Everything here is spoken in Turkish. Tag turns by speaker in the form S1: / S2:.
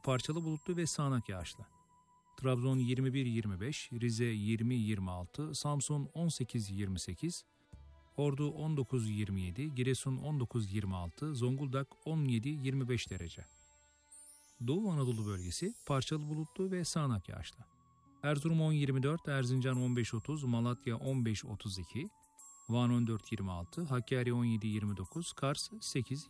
S1: parçalı bulutlu ve sağanak yağışlı. Trabzon 21-25, Rize 20-26, Samsun 18-28, Ordu 19-27, Giresun 19-26, Zonguldak 17-25 derece. Doğu Anadolu bölgesi parçalı bulutlu ve sağanak yağışlı. Erzurum 10-24, Erzincan 15-30, Malatya 15-32, Van 14-26, Hakkari 17-29, Kars